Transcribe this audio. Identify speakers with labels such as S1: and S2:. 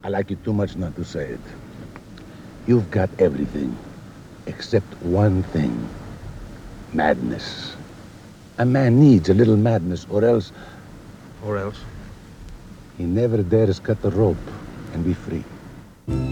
S1: like it too much not to say it. You've got everything, except one thing. Madness. A man needs a little madness, or else
S2: Or else?
S1: he never dares cut the rope and be free.